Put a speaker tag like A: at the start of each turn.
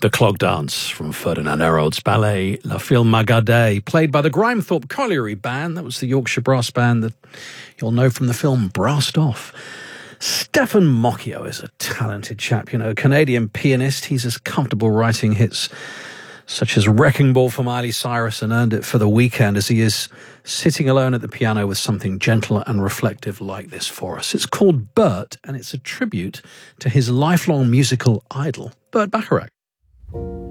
A: The Clog Dance from Ferdinand Hérold's ballet La Fille Magadé, played by the Grimethorpe Colliery Band. That was the Yorkshire brass band that you'll know from the film Brassed Off. Stefan Mocchio is a talented chap, Canadian pianist. He's as comfortable writing hits such as Wrecking Ball for Miley Cyrus and Earned It for the Weekend as he is sitting alone at the piano with something gentle and reflective like this for us. It's called Burt, and it's a tribute to his lifelong musical idol, Burt Bacharach.